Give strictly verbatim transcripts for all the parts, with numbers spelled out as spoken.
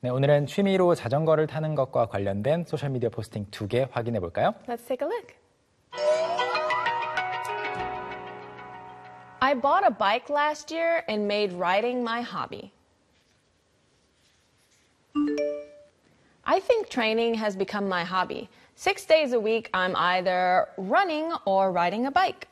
네, 오늘은 취미로 자전거를 타는 것과 관련된 소셜미디어 포스팅 두 개 확인해 볼까요? Let's take a look. I bought a bike last year and made riding my hobby. I think training has become my hobby. Six days a week, I'm either running or riding a bike.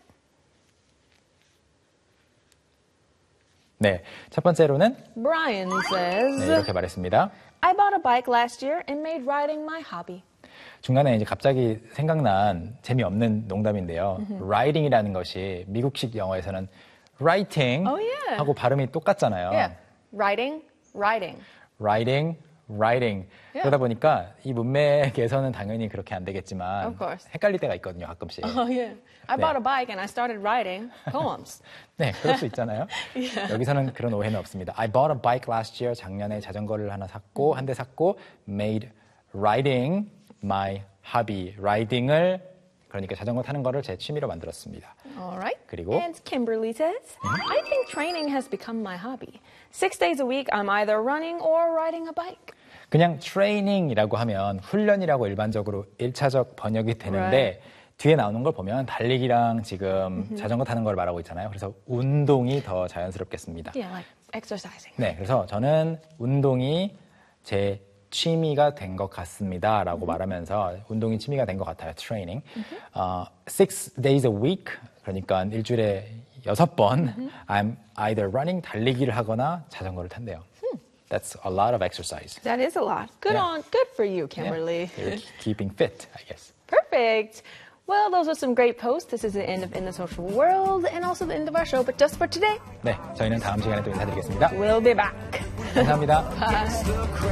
네, 첫 번째로는 Brian says, 네, 이렇게 말했습니다. I bought a bike last year and made riding my hobby. 중간에 이제 갑자기 생각난 재미없는 농담인데요. riding이라는 것이 미국식 영어에서는 writing Oh, yeah. 하고 발음이 똑같잖아요. Yeah, riding, riding. riding, riding. Yeah. 그러다 보니까 이 문맥에서는 당연히 그렇게 안 되겠지만 Of course. 헷갈릴 때가 있거든요, 가끔씩. Oh yeah, I 네. bought a bike and I started writing poems. 네, 그럴 수 있잖아요. Yeah. 여기서는 그런 오해는 없습니다. I bought a bike last year. 작년에 자전거를 하나 샀고, 한 대 샀고, made riding my hobby. 라이딩을, 그러니까 자전거 타는 거를 제 취미로 만들었습니다. All right. 그리고 And Kimberly says, I think training has become my hobby. Six days a week, I'm either running or riding a bike. 그냥 트레이닝이라고 하면 훈련이라고 일반적으로 일차적 번역이 되는데 Right. 뒤에 나오는 걸 보면 달리기랑 지금 자전거 타는 걸 말하고 있잖아요. 그래서 운동이 더 자연스럽겠습니다. Yeah, like exercising. 네, 그래서 저는 운동이 제 취미가 된 것 같습니다 라고 말하면서 운동이 취미가 된 것 같아요. 트레이닝. 어, six days a week, 그러니까 일주일에 여섯 번 I'm either running, 달리기를 하거나 자전거를 탄대요. That's a lot of exercise. That is a lot. Good Yeah. on, good for you, Kimberly. Yeah, keeping fit, I guess. Perfect. Well, those are some great posts. This is the end of In the Social World and also the end of our show. But just for today, 네, 저희는 다음 시간에 또 인사드리겠습니다. we'll be back. 감사합니다. Bye.